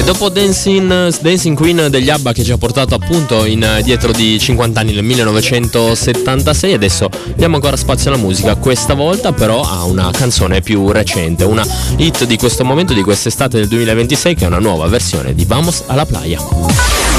Dopo Dancing Queen degli ABBA, che ci ha portato appunto dietro di 50 anni nel 1976, adesso diamo ancora spazio alla musica, questa volta però a una canzone più recente, una hit di questo momento, di quest'estate del 2026, che è una nuova versione di Vamos a la Playa.